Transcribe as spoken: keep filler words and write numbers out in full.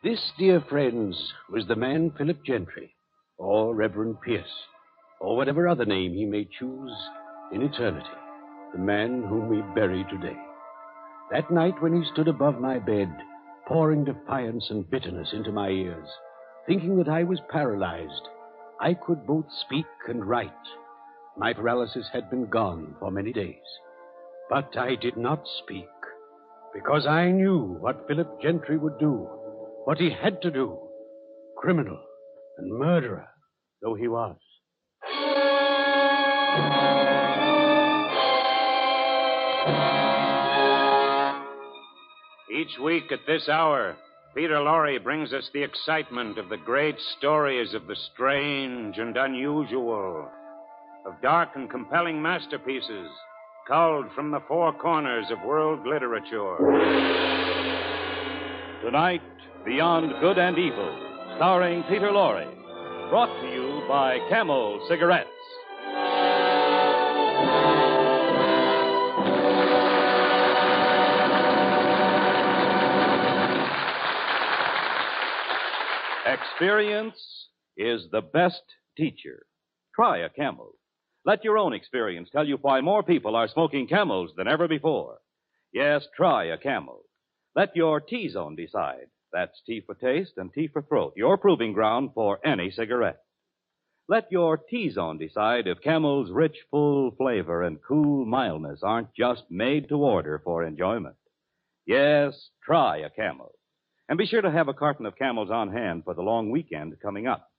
This, dear friends, was the man Philip Gentry, or Reverend Pierce, or whatever other name he may choose in eternity, the man whom we bury today. That night when he stood above my bed, pouring defiance and bitterness into my ears, thinking that I was paralyzed, I could both speak and write. My paralysis had been gone for many days. But I did not speak, because I knew what Philip Gentry would do, what he had to do, criminal and murderer though he was. Each week at this hour, Peter Lorre brings us the excitement of the great stories of the strange and unusual, of dark and compelling masterpieces culled from the four corners of world literature. Tonight, Beyond Good and Evil, starring Peter Lorre, brought to you by Camel Cigarettes. Experience is the best teacher. Try a Camel. Let your own experience tell you why more people are smoking Camels than ever before. Yes, try a Camel. Let your T-zone decide. That's T for taste and T for throat, your proving ground for any cigarette. Let your T-zone decide if Camel's rich, full flavor and cool mildness aren't just made to order for enjoyment. Yes, try a Camel. And be sure to have a carton of Camels on hand for the long weekend coming up.